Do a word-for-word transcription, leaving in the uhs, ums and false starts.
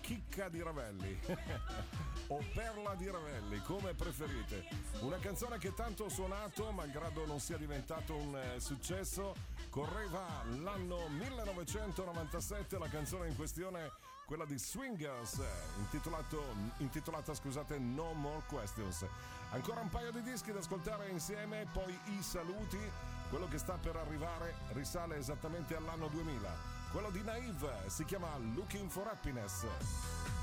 Chicca di Ravelli o Perla di Ravelli, come preferite. Una canzone che tanto ho suonato, malgrado non sia diventato un eh, successo. Correva l'anno millenovecentonovantasette, la canzone in questione, quella di Swingers, intitolato, intitolata scusate No More Questions. Ancora un paio di dischi da ascoltare insieme, poi i saluti. Quello che sta per arrivare risale esattamente all'anno duemila. Quello di Naive si chiama Looking for Happiness.